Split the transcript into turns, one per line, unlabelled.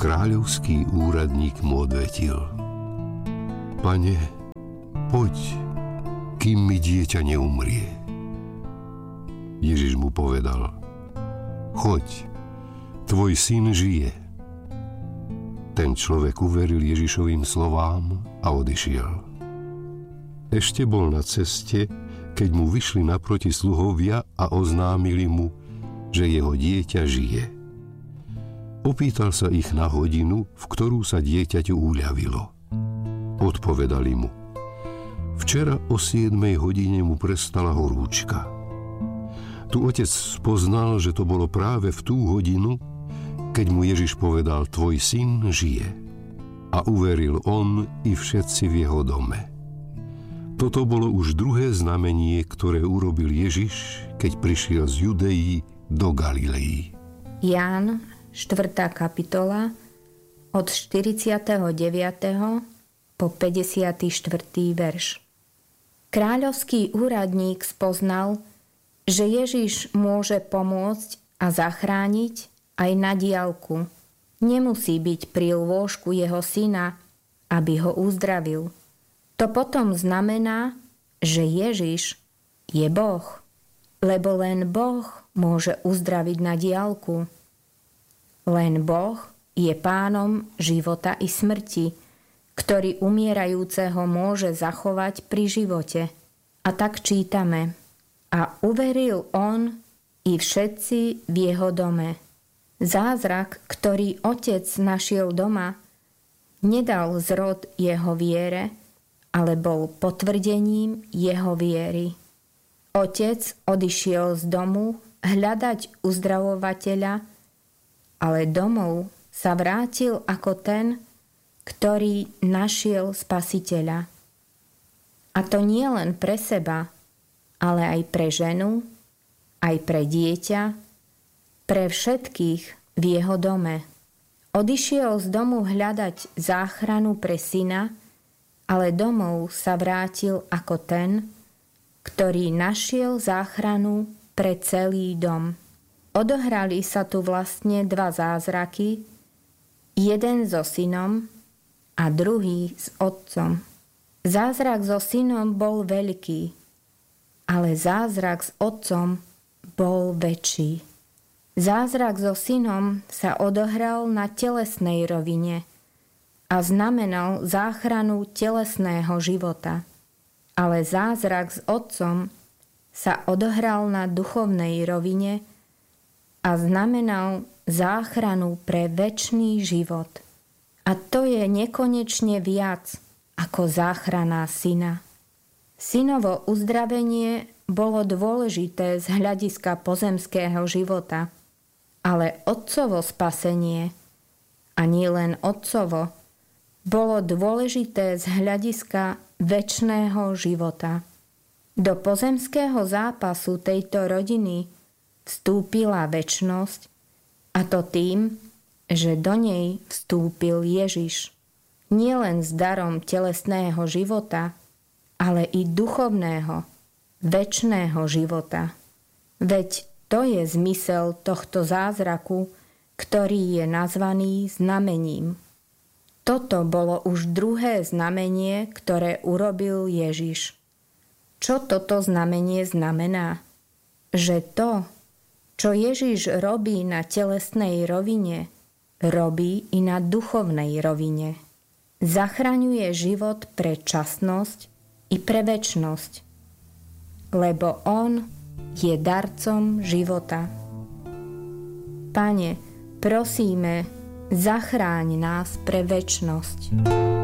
Kráľovský úradník mu odvetil: Pane, poď, kým mi dieťa neumrie. Ježiš mu povedal: Choď, tvoj syn žije. Ten človek uveril Ježišovým slovám a odišiel. Ešte bol na ceste, keď mu vyšli naproti sluhovia a oznámili mu, že jeho dieťa žije. Opýtal sa ich na hodinu, v ktorú sa dieťaťu uľavilo. Odpovedali mu: Včera o 7 hodine mu prestala horúčka. Tu otec spoznal, že to bolo práve v tú hodinu, keď mu Ježiš povedal: Tvoj syn žije. A uveril on i všetci v jeho dome. Toto bolo už druhé znamenie, ktoré urobil Ježiš, keď prišiel z Judei do Galilei.
Ján, 4. kapitola, od 49. po 54. verš. Kráľovský úradník spoznal, že Ježiš môže pomôcť a zachrániť aj na diaľku. Nemusí byť pri lôžku jeho syna, aby ho uzdravil. To potom znamená, že Ježiš je Boh, lebo len Boh môže uzdraviť na diaľku. Len Boh je pánom života i smrti, ktorý umierajúceho môže zachovať pri živote. A tak čítame: A uveril on i všetci v jeho dome. Zázrak, ktorý otec našiel doma, nedal zrod jeho viere, ale bol potvrdením jeho viery. Otec odišiel z domu hľadať uzdravovateľa, ale domov sa vrátil ako ten, ktorý našiel Spasiteľa. A to nie len pre seba, ale aj pre ženu, aj pre dieťa, pre všetkých v jeho dome. Odišiel z domu hľadať záchranu pre syna, ale domov sa vrátil ako ten, ktorý našiel záchranu pre celý dom. Odohrali sa tu vlastne dva zázraky, jeden so synom a druhý s otcom. Zázrak so synom bol veľký, ale zázrak s otcom bol väčší. Zázrak so synom sa odohral na telesnej rovine a znamenal záchranu telesného života. Ale zázrak s otcom sa odohral na duchovnej rovine a znamenal záchranu pre večný život. A to je nekonečne viac ako záchrana syna. Synovo uzdravenie bolo dôležité z hľadiska pozemského života, ale otcovo spasenie, a nie len otcovo, bolo dôležité z hľadiska večného života. Do pozemského zápasu tejto rodiny vstúpila večnosť, a to tým, že do nej vstúpil Ježiš. Nielen s darom telesného života, ale i duchovného, večného života. Veď to je zmysel tohto zázraku, ktorý je nazvaný znamením. Toto bolo už druhé znamenie, ktoré urobil Ježiš. Čo toto znamenie znamená? Že to, čo Ježiš robí na telesnej rovine, robí i na duchovnej rovine. Zachraňuje život pre časnosť i pre večnosť, lebo on je darcom života. Pane, prosíme, zachráň nás pre večnosť.